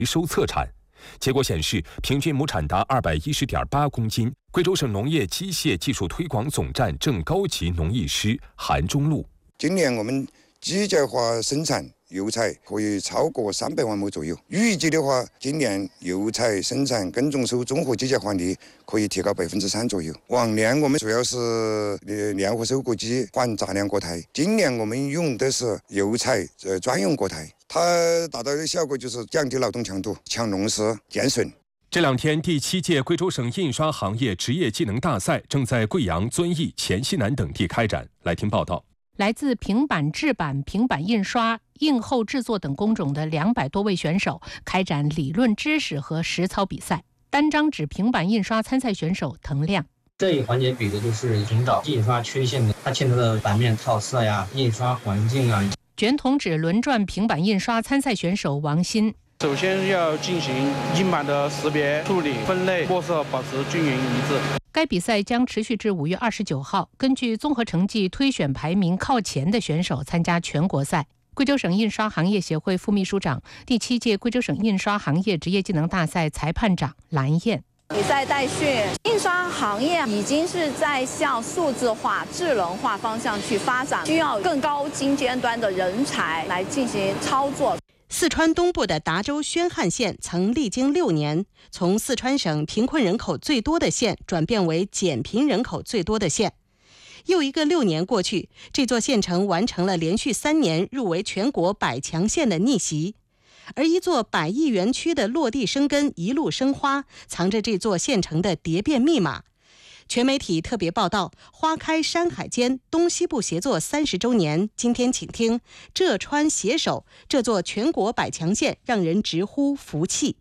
收测产。结果显示，平均亩产达210.8公斤。贵州省农业机械技术推广总站正高级农艺师韩中禄： 今年我们机械化生产油菜可以超过300万亩左右。预计的话，今年油菜生产耕种收综合机械化率可以提高3%左右。往年我们主要是联合收割机换杂粮过台，今年我们用的是油菜专用过台。它达到的效果就是降低劳动强度、抢农时、减损。 这2天，第7届贵州省印刷行业职业技能大赛正在贵阳、遵义、黔西南等地开展。来听报道。 来自平板制版、平板印刷、印后制作等工种的200多位选手开展理论知识和实操比赛。单张纸平板印刷参赛选手滕亮： 这一环节比的就是寻找印刷缺陷的，它牵扯到版面套色呀、印刷环境啊。 卷筒纸轮转平板印刷参赛选手王鑫： 首先要进行印版的识别、处理、分类、过色，保持均匀一致。 该比赛将持续至5月29号，根据综合成绩推选排名靠前的选手参加全国赛。贵州省印刷行业协会副秘书长、第7届贵州省印刷行业职业技能大赛裁判长蓝燕： 比赛待续，印刷行业已经是在向数字化、智能化方向去发展，需要更高精尖端的人才来进行操作。 四川东部的达州宣汉县曾历经6年，从四川省贫困人口最多的县转变为减贫人口最多的县。又一个6年过去，这座县城完成了连续3年入围全国100强县的逆袭。而一座100亿园区的落地生根、一路生花，藏着这座县城的蝶变密码。全媒体特别报道：花开山海间，东西部协作30周年。今天请听浙川携手这座全国100强县，让人直呼福气。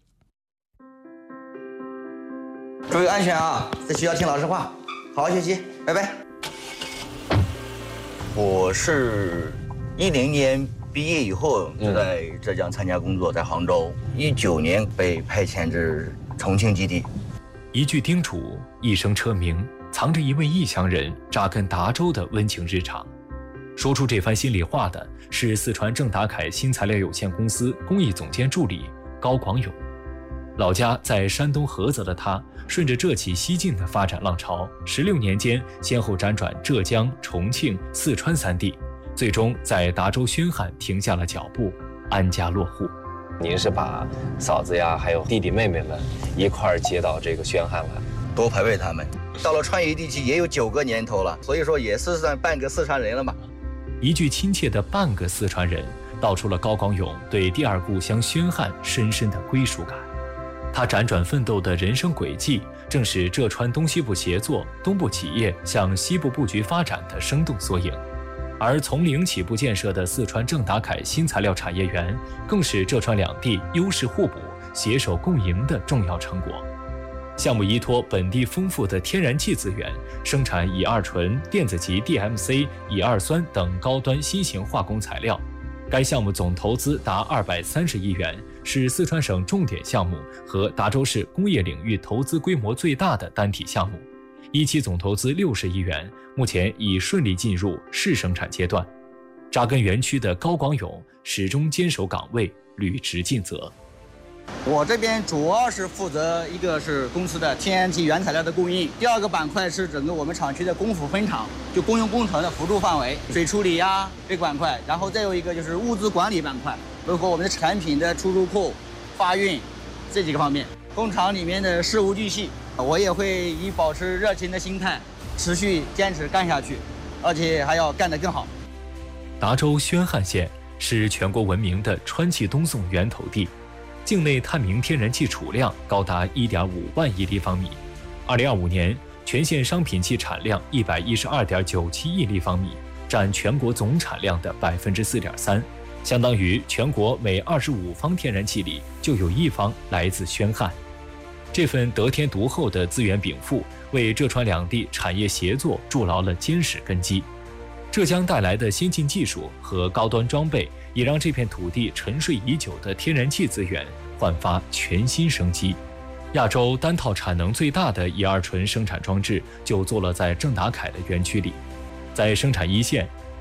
注意安全啊！在学校听老师话，好好学习，拜拜。我是10年毕业以后就在浙江参加工作，在杭州。19年被派遣至重庆基地。 一句叮嘱，一声车鸣，藏着一位异乡人扎根达州的温情日常。说出这番心里话的是四川正达凯新材料有限公司工艺总监助理高广勇。老家在山东菏泽的他，顺着浙起西进的发展浪潮，16年间先后辗转浙江、重庆、四川3地，最终在达州宣汉停下了脚步，安家落户。 您是把嫂子呀，还有弟弟妹妹们一块儿接到这个宣汉来， 多陪陪他们。到了川渝地区也有9个年头了，所以说也是算半个四川人了嘛。 一句亲切的半个四川人，道出了高广勇对第2故乡宣汉深深的归属感。他辗转奋斗的人生轨迹，正是浙川东西部协作、东部企业向西部布局发展的生动缩影。而从零起步建设的四川正达凯新材料产业园，更是浙川2地优势互补、携手共赢的重要成果。项目依托本地丰富的天然气资源，生产乙二醇、电子级 DMC、乙二酸等高端新型化工材料。该项目总投资达230亿元，是四川省重点项目和达州市工业领域投资规模最大的单体项目。一期总投资60亿元，目前已顺利进入试生产阶段。扎根园区的高广勇始终坚守岗位，履职尽责。 我这边主要是负责一个是公司的天然气原材料的供应，第2个板块是整个我们厂区的工辅分厂，就公用工程的辅助范围，水处理呀这个板块，然后再有一个就是物资管理板块，包括我们的产品的出入库、发运这几个方面。工厂里面的事无巨细，我也会以保持热情的心态，持续坚持干下去，而且还要干得更好。 达州宣汉县是全国闻名的川气东送源头地，境内探明天然气储量高达1.5万亿立方米。2025年，全县商品气产量112.97亿立方米，占全国总产量的4.3%，相当于全国每25方天然气里就有1方来自宣汉。这份得天独厚的资源禀赋，为浙川2地产业协作筑牢了坚实根基。浙江带来的先进技术和高端装备，也让这片土地沉睡已久的天然气资源焕发全新生机。亚洲单套产能最大的乙二醇生产装置就坐落在正达凯的园区里。在生产一线，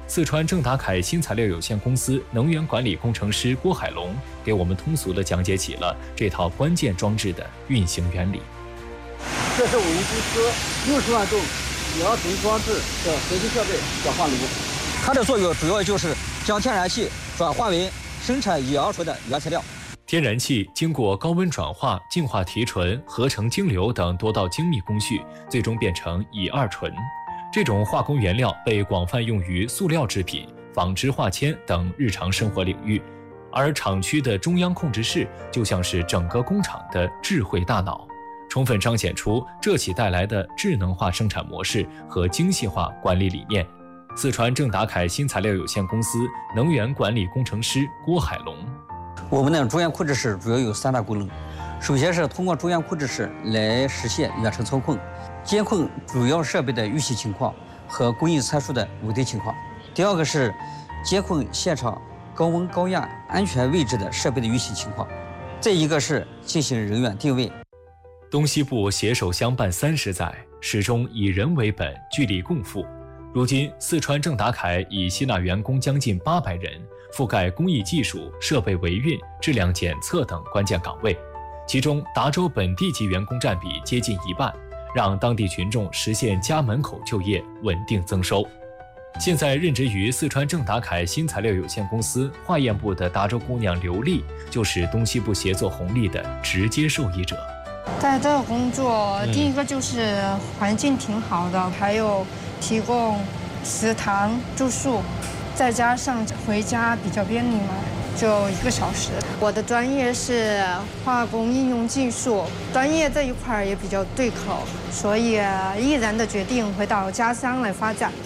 四川正达凯新材料有限公司能源管理工程师郭海龙给我们通俗地讲解起了这套关键装置的运行原理。 这是我们公司60万吨2吨装置的核心设备转化炉，它的作用主要就是将天然气转化为生产乙二醇的原材料。 天然气经过高温转化、净化提纯、合成精馏等多道精密工序，最终变成乙二醇。这种化工原料被广泛用于塑料制品、纺织化纤等日常生活领域，而厂区的中央控制室就像是整个工厂的智慧大脑，充分彰显出这起带来的智能化生产模式和精细化管理理念。四川正达凯新材料有限公司能源管理工程师郭海龙。 我们的中央控制室主要有3大功能，首先是通过中央控制室来实现远程操控，监控主要设备的运行情况和供应参数的稳定情况。第二个是监控现场高温高压安全位置的设备的运行情况。再一个是进行人员定位。 东西部携手相伴30载，始终以人为本，聚力共富。如今，四川正达凯已吸纳员工将近800人，覆盖工艺技术、设备维运、质量检测等关键岗位，其中达州本地籍员工占比接近1半，让当地群众实现家门口就业，稳定增收。现在任职于四川正达凯新材料有限公司化验部的达州姑娘刘丽，就是东西部协作红利的直接受益者。 在这个工作，第一个就是环境挺好的，还有提供食堂、住宿，再加上回家比较便利嘛，就1个小时。我的专业是化工应用技术，专业这一块也比较对口，所以毅然的决定回到家乡来发展。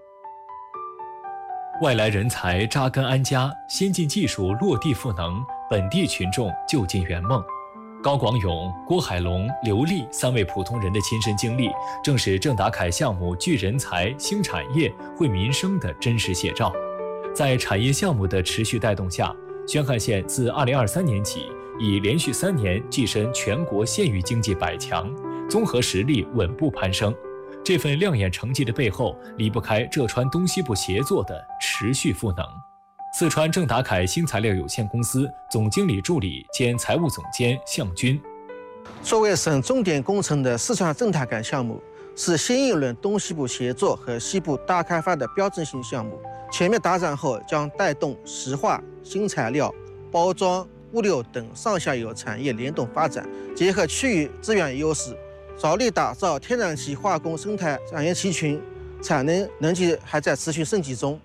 外来人才扎根安家，先进技术落地赋能，本地群众就近圆梦。高广勇、郭海龙、刘丽3位普通人的亲身经历，正是正达凯项目聚人才、兴产业、惠民生的真实写照。在产业项目的持续带动下，宣汉县自2023年起，已连续3年跻身全国县域经济100强，综合实力稳步攀升。这份亮眼成绩的背后，离不开浙川东西部协作的持续赋能。四川正达凯新材料有限公司总经理助理兼财务总监向军。 作为省重点工程的四川正达凯项目，是新一轮东西部协作和西部大开发的标志性项目。全面达展后，将带动石化、新材料、包装、物流等上下游产业联动发展，结合区域资源优势，着力打造天然气化工生态产业集群，产能能级还在持续升级中。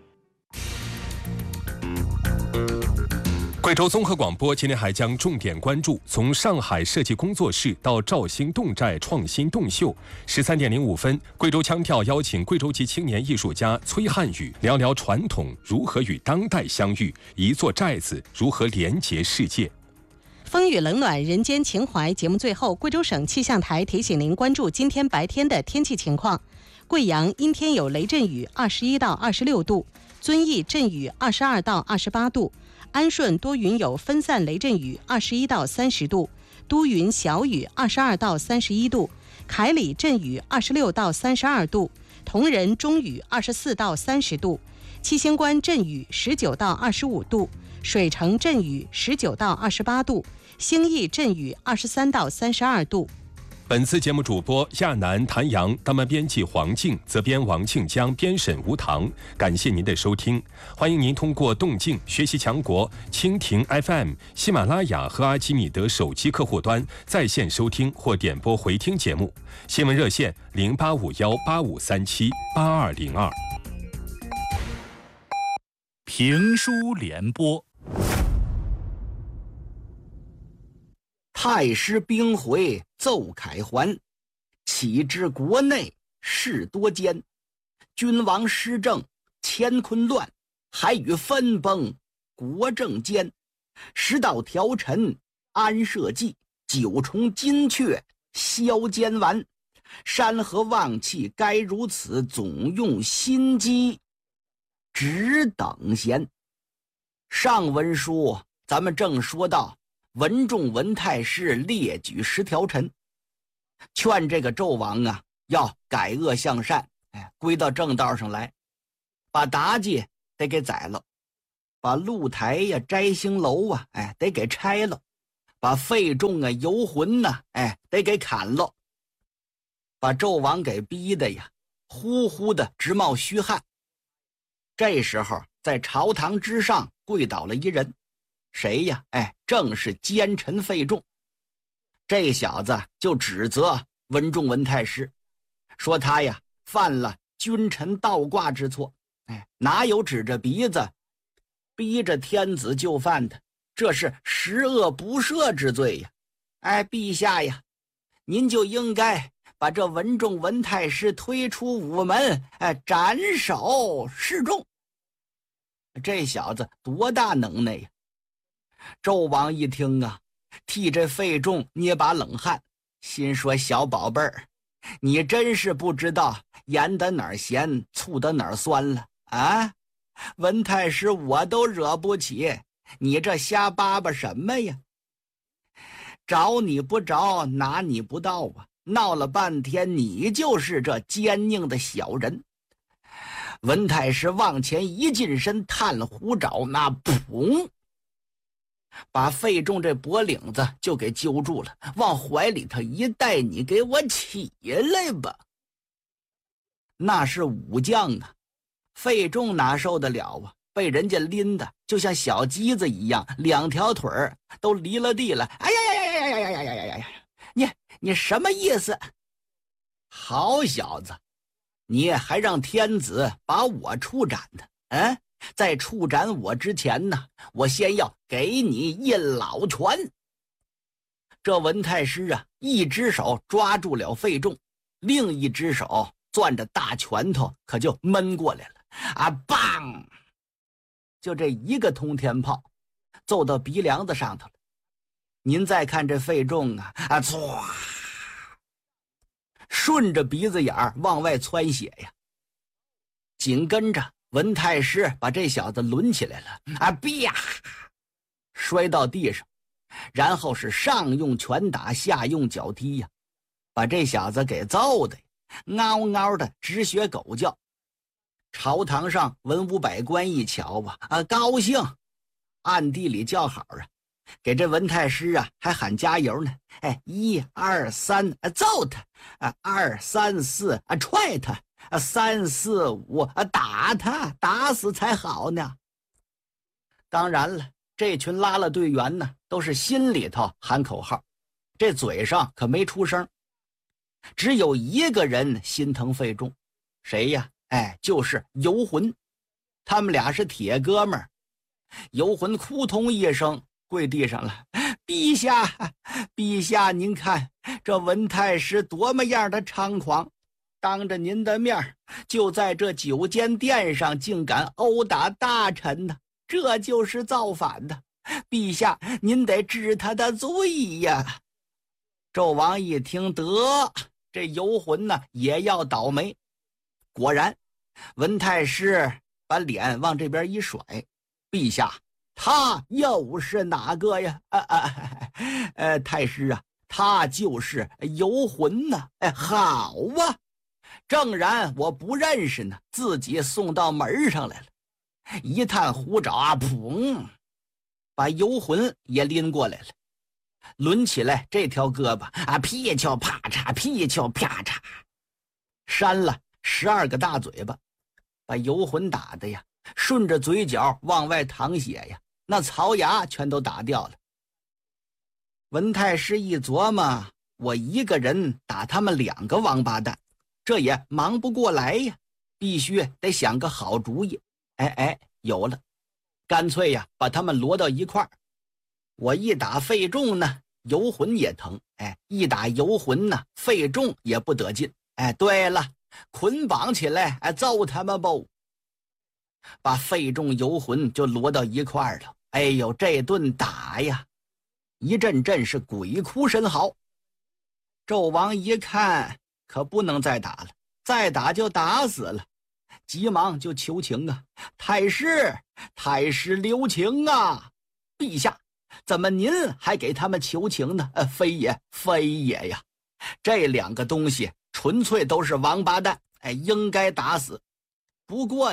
贵州综合广播今天还将重点关注从上海设计工作室到兆兴侗寨创新侗秀。13点05分，贵州腔调邀请贵州籍青年艺术家崔汉宇聊聊传统如何与当代相遇，一座寨子如何连结世界。 风雨冷暖人间情怀节目最后，贵州省气象台提醒您关注今天白天的天气情况。贵阳阴天有雷阵雨，21到26度；遵义阵雨22到28度；安顺多云有分散雷阵雨21到30度；都匀小雨22到31度；凯里阵雨26到32度；铜仁中雨24到30度；七星关阵雨19到25度；水城阵雨19到28度；兴义阵雨23到32度。 本次节目主播亚楠、谭阳，当班编辑黄静，责编王庆江，编审吴棠。感谢您的收听，欢迎您通过动静、学习强国、蜻蜓 FM、喜马拉雅和阿基米德手机客户端在线收听或点播回听节目。新闻热线085185378202。 评书联播。 太师兵回奏凯还，岂知国内事多艰。君王失政乾坤乱，还与分崩国政间。10道条陈安社稷，9重金阙销奸顽。山河望气该如此，总用心机只等闲。上文书咱们正说到文仲文太师列举10条陈，劝这个纣王啊要改恶向善，归到正道上来， 把妲己得给宰了，把露台呀、摘星楼啊，得给拆了，把费仲啊、游魂呐，得给砍了，把纣王给逼的呀，呼呼的直冒虚汗。这时候，在朝堂之上跪倒了一人，谁呀？正是奸臣费仲。这小子就指责文仲文太师，说他呀犯了君臣倒挂之错。哪有指着鼻子逼着天子就范的？这是十恶不赦之罪呀！陛下呀，您就应该把这文仲文太师推出午门，斩首示众。这小子多大能耐呀！纣王一听啊，替这费仲捏把冷汗，心说：小宝贝儿，你真是不知道盐的哪儿咸，醋的哪儿酸了啊！文太师我都惹不起，你这瞎巴巴什么呀？找你不着，拿你不到啊！闹了半天，你就是这奸佞的小人。文太师往前一近身，探虎爪，那砰，把费仲这脖领子就给揪住了，往怀里头一带：你给我起来吧！那是武将啊，费仲哪受得了啊？被人家拎的就像小鸡子一样，两条腿都离了地了。哎呀呀呀呀呀呀呀呀呀呀！你什么意思？好小子，你还让天子把我处斩的？在处斩我之前呢，我先要给你一老拳。这文太师啊，一只手抓住了费仲，另一只手攥着大拳头，可就闷过来了。棒！就这一个通天炮，揍到鼻梁子上头了。您再看这费仲啊，唰，顺着鼻子眼儿往外窜血呀。紧跟着文太师把这小子抡起来了，啪，摔到地上，然后是上用拳打，下用脚踢呀，把这小子给揍的嗷嗷的直学狗叫。朝堂上文武百官一瞧高兴，暗地里叫好啊，给这文太师啊还喊加油呢。1、2、3，揍他；2、3、4，踹他；3、4、5，打他，打死才好呢。当然了，这群拉拉队员呢，都是心里头喊口号，这嘴上可没出声。只有一个人心疼费仲，谁呀？就是游魂。他们俩是铁哥们儿。游魂扑通一声跪地上了：陛下，陛下，您看这文太师多么样的猖狂，当着您的面就在这酒间殿上竟敢殴打大臣呢，这就是造反的。陛下，您得治他的罪呀！纣王一听，得，这游魂呢也要倒霉。果然，文太师把脸往这边一甩：陛下，他又是哪个呀？太师啊，他就是游魂呢。好啊，正然我不认识呢，自己送到门上来了。一探虎爪，砰，把游魂也拎过来了，抡起来这条胳膊劈敲啪嚓，劈敲啪嚓，扇了12个大嘴巴，把游魂打的呀，顺着嘴角往外淌血呀，那槽牙全都打掉了。文太师一琢磨，我一个人打他们2个王八蛋，这也忙不过来呀，必须得想个好主意。有了，干脆呀把他们摞到一块儿。我一打费仲呢，游魂也疼；一打游魂呢，费仲也不得劲。对了，捆绑起来，揍他们吧！把费仲、游魂就摞到一块儿了。哎呦，这顿打呀，一阵阵是鬼哭神嚎。纣王一看，可不能再打了，再打就打死了，急忙就求情啊！太师留情啊！陛下，怎么您还给他们求情呢？非也呀！这2个东西纯粹都是王八蛋，应该打死。不过呢，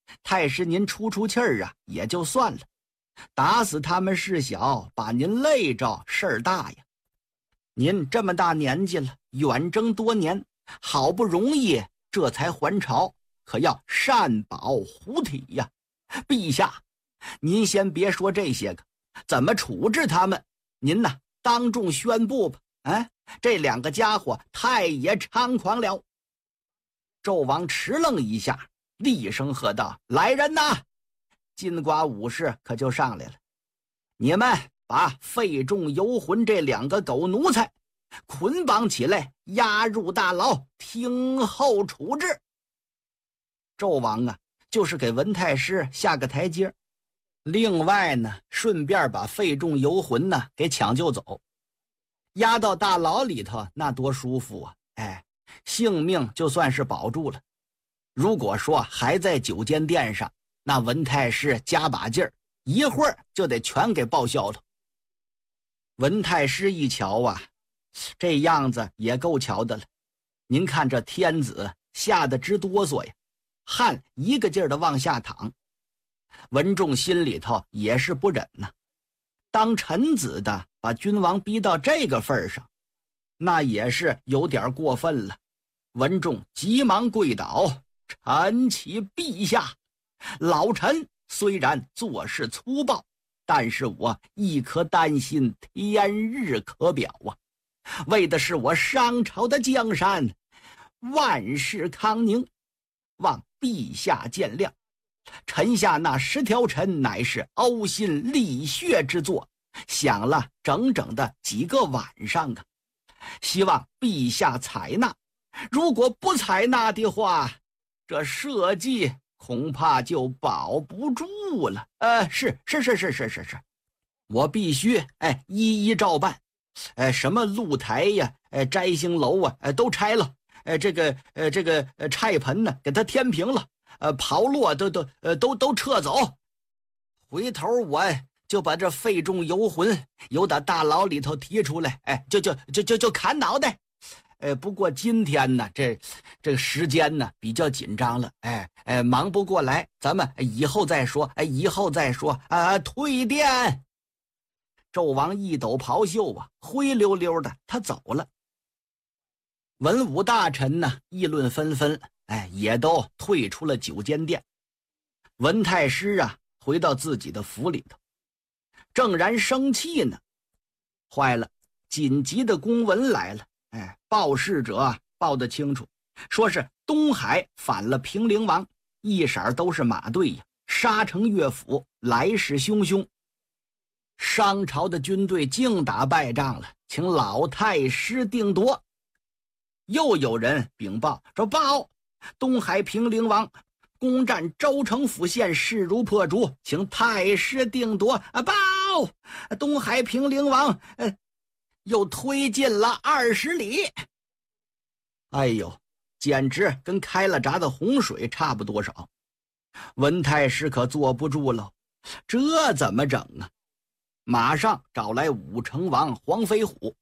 太师您出气儿啊，也就算了，打死他们事小，把您累着事儿大呀。您这么大年纪了，远征多年，好不容易这才还朝，可要善保虎体呀。陛下，您先别说这些个，怎么处置他们？您呐，当众宣布吧。这2个家伙太也猖狂了。纣王迟愣一下，厉声喝道：“来人呐！”金瓜武士可就上来了。你们把费仲、游魂这2个狗奴才捆绑起来，押入大牢，听候处置。纣王啊，就是给文太师下个台阶。另外呢，顺便把费仲、游魂呢给抢救走，押到大牢里头，那多舒服啊！性命就算是保住了。如果说还在九间殿上，那文太师加把劲儿，一会儿就得全给报销了。文太师一瞧啊，这样子也够瞧的了。您看这天子吓得直哆嗦呀，汗一个劲儿的往下淌。文仲心里头也是不忍呐，当臣子的把君王逼到这个份上，那也是有点过分了。文仲急忙跪倒：“臣启陛下，老臣虽然做事粗暴，但是我亦可担心天日可表啊！为的是我商朝的江山万世康宁，望陛下见谅。臣下那10条臣乃是呕心沥血之作，想了整整的几个晚上啊，希望陛下采纳。如果不采纳的话，这社稷恐怕就保不住了。是，我必须一一照办。什么露台呀，摘星楼啊，都拆了。这个菜盆呢，给它填平了。炮烙都撤走。回头我就把这费仲、游魂由打大牢里头提出来，就砍脑袋。不过今天呢，这个时间呢比较紧张了，忙不过来，咱们以后再说，退殿。纣王一抖袍袖啊，灰溜溜的他走了。文武大臣呢议论纷纷，也都退出了九间殿。文太师啊回到自己的府里头，正然生气呢，坏了，紧急的公文来了。报事者报得清楚，说是东海反了平陵王，一色都是马队呀，杀成乐府，来势汹汹。商朝的军队净打败仗了，请老太师定夺。又有人禀报说，报东海平陵王攻占州城府县，势如破竹，请太师定夺。报东海平陵王又推进了20里。哎呦，简直跟开了闸的洪水差不多少。文太师可坐不住了，这怎么整啊？马上找来武成王黄飞虎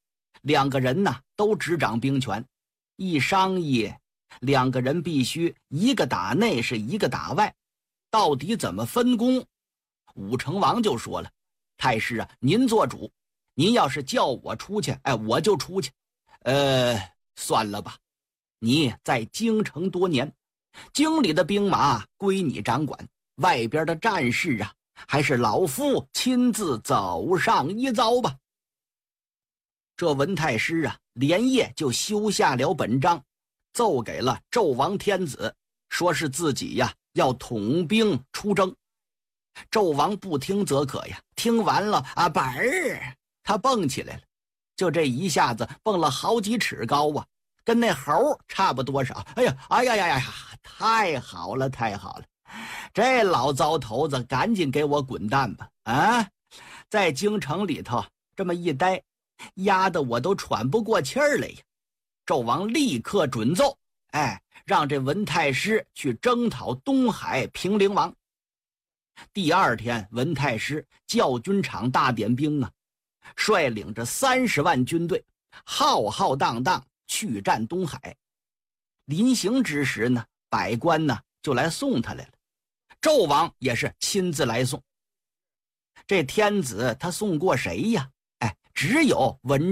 ，2个人呢都执掌兵权。一商议，2个人必须一个打内，是一个打外，到底怎么分工？武成王就说了：“太师啊，您做主，您要是叫我出去，我就出去。算了吧，你在京城多年，京里的兵马归你掌管，外边的战事啊，还是老夫亲自走上一遭吧。”这文太师啊，连夜就修下了本章，奏给了纣王天子，说是自己呀要统兵出征。纣王不听则可呀，听完了啊，本儿他蹦起来了，就这一下子蹦了好几尺高啊，跟那猴差不多少。哎呀，太好了，这老糟头子赶紧给我滚蛋吧！在京城里头这么一待，压得我都喘不过气儿来呀。纣王立刻准奏，让这文太师去征讨东海平陵王。第2天，文太师教军场大点兵啊，率领着30万军队，浩浩荡荡去战东海。临行之时呢，百官呢就来送他来了。 纣王也是亲自来送。这天子他送过谁呀？只有文